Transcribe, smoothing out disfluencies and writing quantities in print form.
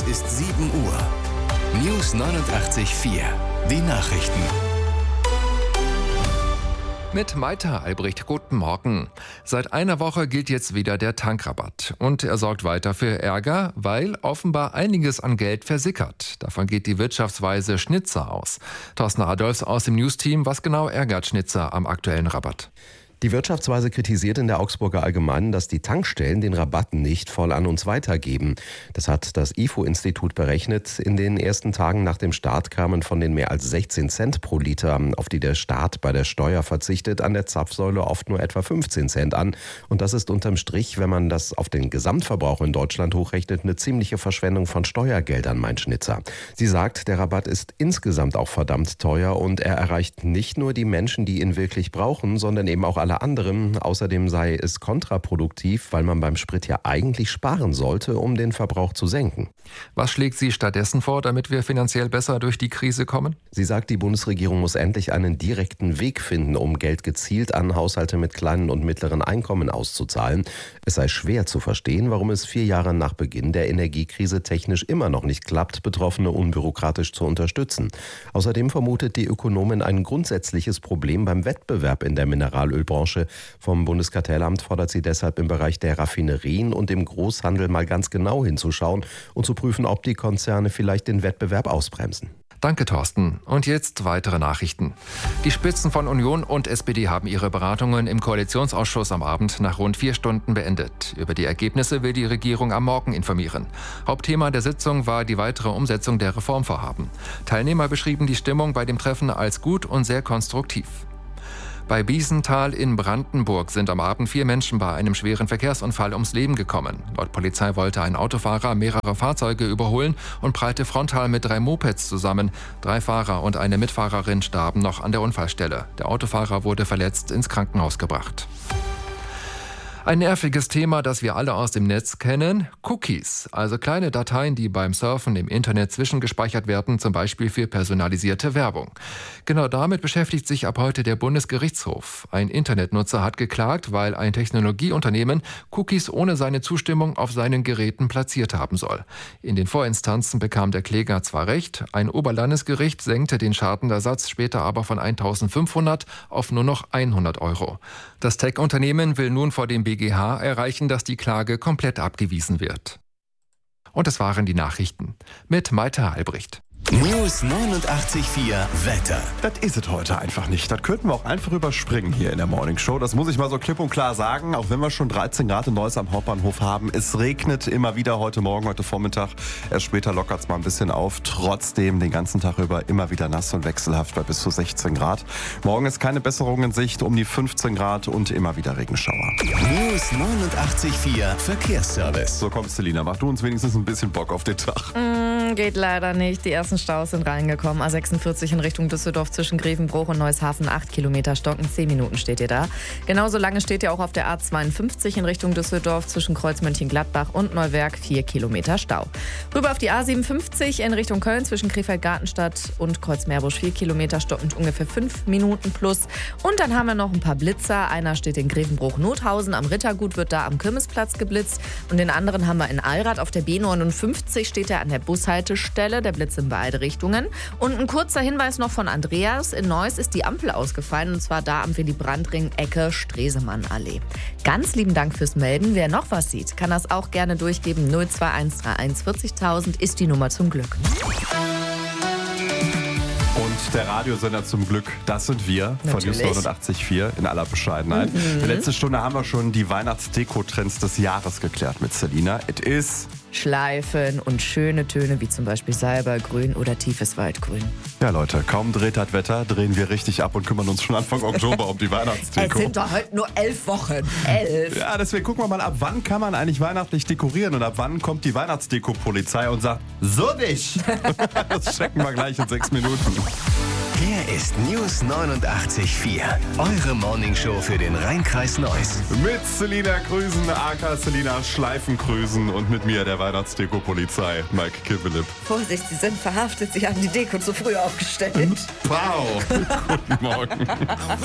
ist 7 Uhr. News 89.4. Die Nachrichten. Mit Maita Albrecht, guten Morgen. Seit einer Woche gilt jetzt wieder der Tankrabatt. Und er sorgt weiter für Ärger, weil offenbar einiges an Geld versickert. Davon geht die Wirtschaftsweise Schnitzer aus. Thorsten Adolfs aus dem News-Team. Was genau ärgert Schnitzer am aktuellen Rabatt? Die Wirtschaftsweise kritisiert in der Augsburger Allgemeinen, dass die Tankstellen den Rabatt nicht voll an uns weitergeben. Das hat das IFO-Institut berechnet. In den ersten Tagen nach dem Start kamen von den mehr als 16 Cent pro Liter, auf die der Staat bei der Steuer verzichtet, an der Zapfsäule oft nur etwa 15 Cent an. Und das ist unterm Strich, wenn man das auf den Gesamtverbrauch in Deutschland hochrechnet, eine ziemliche Verschwendung von Steuergeldern, meint Schnitzer. Sie sagt, der Rabatt ist insgesamt auch verdammt teuer und er erreicht nicht nur die Menschen, die ihn wirklich brauchen, sondern eben auch alle anderen. Außerdem sei es kontraproduktiv, weil man beim Sprit ja eigentlich sparen sollte, um den Verbrauch zu senken. Was schlägt sie stattdessen vor, damit wir finanziell besser durch die Krise kommen? Sie sagt, die Bundesregierung muss endlich einen direkten Weg finden, um Geld gezielt an Haushalte mit kleinen und mittleren Einkommen auszuzahlen. Es sei schwer zu verstehen, warum es 4 Jahre nach Beginn der Energiekrise technisch immer noch nicht klappt, Betroffene unbürokratisch zu unterstützen. Außerdem vermutet die Ökonomin ein grundsätzliches Problem beim Wettbewerb in der Mineralölbranche. Vom Bundeskartellamt fordert sie deshalb im Bereich der Raffinerien und im Großhandel mal ganz genau hinzuschauen und zu prüfen, ob die Konzerne vielleicht den Wettbewerb ausbremsen. Danke, Thorsten. Und jetzt weitere Nachrichten. Die Spitzen von Union und SPD haben ihre Beratungen im Koalitionsausschuss am Abend nach rund 4 Stunden beendet. Über die Ergebnisse will die Regierung am Morgen informieren. Hauptthema der Sitzung war die weitere Umsetzung der Reformvorhaben. Teilnehmer beschrieben die Stimmung bei dem Treffen als gut und sehr konstruktiv. Bei Biesenthal in Brandenburg sind am Abend 4 Menschen bei einem schweren Verkehrsunfall ums Leben gekommen. Laut Polizei wollte ein Autofahrer mehrere Fahrzeuge überholen und prallte frontal mit 3 Mopeds zusammen. 3 Fahrer und eine Mitfahrerin starben noch an der Unfallstelle. Der Autofahrer wurde verletzt ins Krankenhaus gebracht. Ein nerviges Thema, das wir alle aus dem Netz kennen: Cookies, also kleine Dateien, die beim Surfen im Internet zwischengespeichert werden, zum Beispiel für personalisierte Werbung. Genau damit beschäftigt sich ab heute der Bundesgerichtshof. Ein Internetnutzer hat geklagt, weil ein Technologieunternehmen Cookies ohne seine Zustimmung auf seinen Geräten platziert haben soll. In den Vorinstanzen bekam der Kläger zwar recht, ein Oberlandesgericht senkte den Schadenersatz später aber von 1.500 auf nur noch 100 Euro. Das Tech-Unternehmen will nun vor dem BGH erreichen, dass die Klage komplett abgewiesen wird. Und das waren die Nachrichten mit Maita Albrecht. News 89.4 Wetter. Das ist es heute einfach nicht. Das könnten wir auch einfach überspringen hier in der Morning Show. Das muss ich mal so klipp und klar sagen. Auch wenn wir schon 13 Grad in Neuss am Hauptbahnhof haben. Es regnet immer wieder heute Morgen, heute Vormittag. Erst später lockert es mal ein bisschen auf. Trotzdem den ganzen Tag über immer wieder nass und wechselhaft bei bis zu 16 Grad. Morgen ist keine Besserung in Sicht, um die 15 Grad und immer wieder Regenschauer. News 89.4 Verkehrsservice. So komm, Selina, mach du uns wenigstens ein bisschen Bock auf den Tag. Geht leider nicht. Die ersten Staus sind reingekommen. A46 in Richtung Düsseldorf zwischen Grevenbruch und Neueshafen 8 Kilometer stocken. 10 Minuten steht ihr da. Genauso lange steht ihr auch auf der A52 in Richtung Düsseldorf zwischen Kreuz Mönchengladbach und Neuwerk. 4 Kilometer Stau. Rüber auf die A57 in Richtung Köln zwischen Krefeld-Gartenstadt und Kreuz-Meerbusch. 4 Kilometer stockend ungefähr 5 Minuten plus. Und dann haben wir noch ein paar Blitzer. Einer steht in Grevenbruch-Nothausen. Am Rittergut wird da am Kirmesplatz geblitzt. Und den anderen haben wir in Allrad. Auf der B59 steht er an der Bushaltestelle. Der Blitz in beide Richtungen. Und ein kurzer Hinweis noch von Andreas. In Neuss ist die Ampel ausgefallen, und zwar da am Willy-Brandt-Ring, Ecke Stresemann-Allee. Ganz lieben Dank fürs Melden. Wer noch was sieht, kann das auch gerne durchgeben. 02131 40.000 ist die Nummer zum Glück. Und der Radiosender zum Glück, das sind wir von News 89.4 in aller Bescheidenheit. In der letzten Stunde haben wir schon die Weihnachtsdeko-Trends des Jahres geklärt mit Selina. Es ist Schleifen und schöne Töne wie zum Beispiel Salbeergrün oder tiefes Waldgrün. Ja Leute, kaum dreht das Wetter, drehen wir richtig ab und kümmern uns schon Anfang Oktober um die Weihnachtsdeko. Es sind doch heute nur 11 Wochen. 11. Ja, deswegen gucken wir mal, ab wann kann man eigentlich weihnachtlich dekorieren und ab wann kommt die Weihnachtsdeko-Polizei und sagt, so nicht. Das checken wir gleich in 6 Minuten. Hier ist News 89.4, eure Morningshow für den Rhein-Kreis Neuss. Mit Selina Krüsen, aka Selina Schleifenkrüsen und mit mir, der Weihnachtsdeko-Polizei, Mike Kivelip. Vorsicht, Sie sind verhaftet, Sie haben die Deko zu früh aufgestellt. Wow, guten Morgen.